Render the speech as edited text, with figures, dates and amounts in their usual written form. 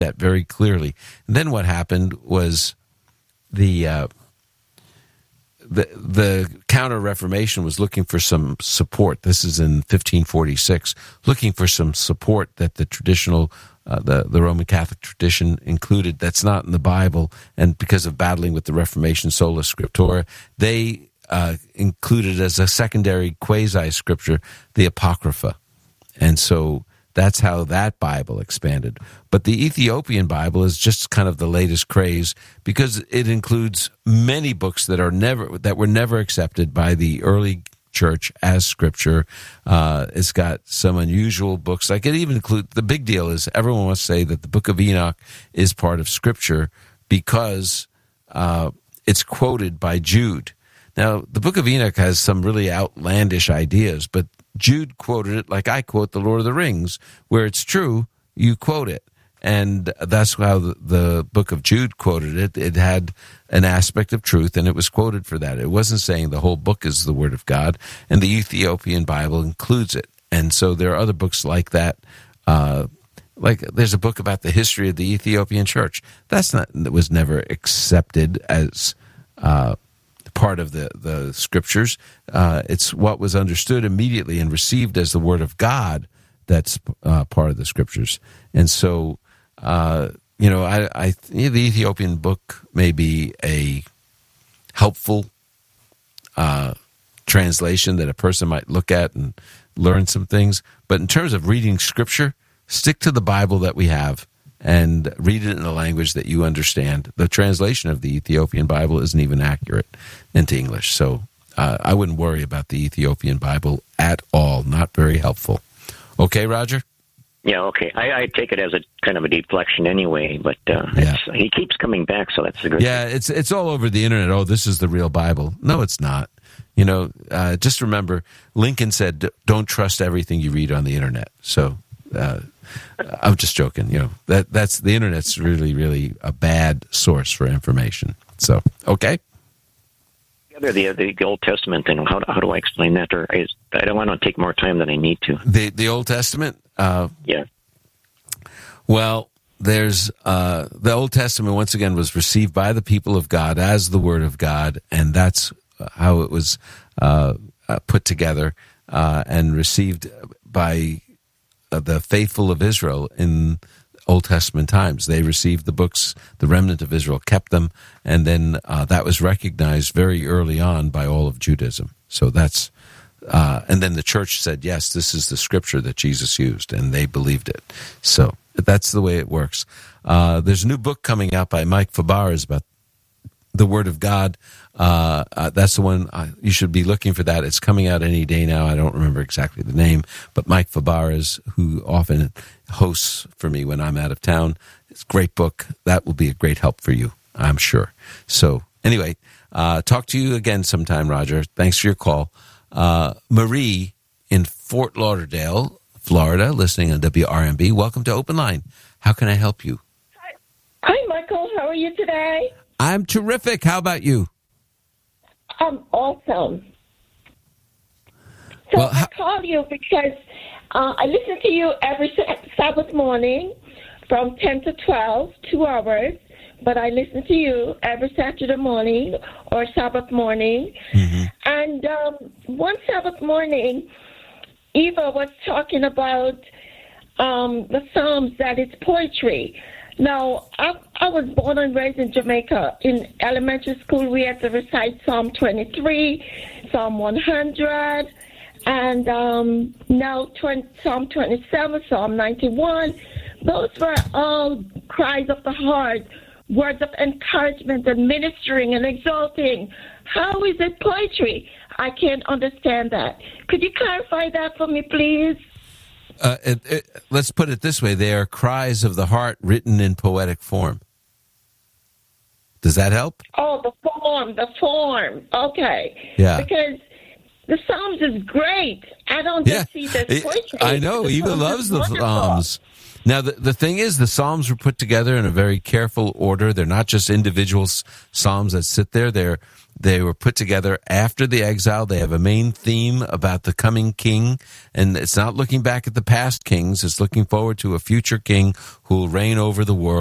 that very clearly. And then what happened was the Counter-Reformation was looking for some support. This is in 1546, looking for some support that the traditional, the Roman Catholic tradition included that's not in the Bible. And because of battling with the Reformation, sola scriptura, they included as a secondary quasi-scripture the Apocrypha. And so that's how that Bible expanded. But the Ethiopian Bible is just kind of the latest craze because it includes many books that were never accepted by the early church as scripture. It's got some unusual books. Like it even includes, the big deal is everyone wants to say that the Book of Enoch is part of scripture because it's quoted by Jude. Now, the Book of Enoch has some really outlandish ideas, but Jude quoted it like I quote the Lord of the Rings, where it's true, you quote it. And that's how the book of Jude quoted it. It had an aspect of truth, and it was quoted for that. It wasn't saying the whole book is the Word of God, and the Ethiopian Bible includes it. And so there are other books like that. Like there's a book about the history of the Ethiopian church. That was never accepted as part of the scriptures. It's what was understood immediately and received as the Word of God that's part of the scriptures. And so, the Ethiopian book may be a helpful translation that a person might look at and learn some things. But in terms of reading scripture, stick to the Bible that we have and read it in a language that you understand. The translation of the Ethiopian Bible isn't even accurate into English. So I wouldn't worry about the Ethiopian Bible at all. Not very helpful. Okay, Roger? Yeah, okay. I take it as a kind of a deflection anyway, but he keeps coming back, so that's a good thing. It's all over the internet. Oh, this is the real Bible. No, it's not. Just remember, Lincoln said, don't trust everything you read on the internet. So I'm just joking. That's the internet's really, really a bad source for information. So, okay. The Old Testament thing. How do I explain that? Or I don't want to take more time than I need to. The Old Testament. Yeah. Well, there's the Old Testament once again was received by the people of God as the Word of God, and that's how it was put together and received by the faithful of Israel in Old Testament times. They received the books, the remnant of Israel kept them, and then that was recognized very early on by all of Judaism. So that's, and then the church said, yes, this is the scripture that Jesus used, and they believed it. So that's the way it works. There's a new book coming out by Mike Fabarez about the Word of God. That's the one you should be looking for. That it's coming out any day now. I don't remember exactly the name, but Mike Fabarez, who often hosts for me when I'm out of town, it's a great book. That will be a great help for you, I'm sure. So anyway, talk to you again sometime, Roger. Thanks for your call. Marie in Fort Lauderdale, Florida, listening on WRMB. Welcome to Open Line. How can I help you? Hi, Michael. How are you today? I'm terrific. How about you? I'm awesome. So I call you because I listen to you every Sabbath morning from 10 to 12, 2 hours. But I listen to you every Saturday morning or Sabbath morning. Mm-hmm. And one Sabbath morning, Eva was talking about the Psalms, that it's poetry. Now, I was born and raised in Jamaica. In elementary school, we had to recite Psalm 23, Psalm 100, and now Psalm 27, Psalm 91. Those were all cries of the heart, words of encouragement and ministering and exalting. How is it poetry? I can't understand that. Could you clarify that for me, please? Let's put it this way. They are cries of the heart written in poetic form. Does that help? Oh, the form. Okay. Yeah. Because the Psalms is great. I don't just see this poetry. I know. Eva loves the Psalms. Now, the thing is, the Psalms were put together in a very careful order. They're not just individual Psalms that sit there. They were put together after the exile. They have a main theme about the coming king, and it's not looking back at the past kings. It's looking forward to a future king who will reign over the world.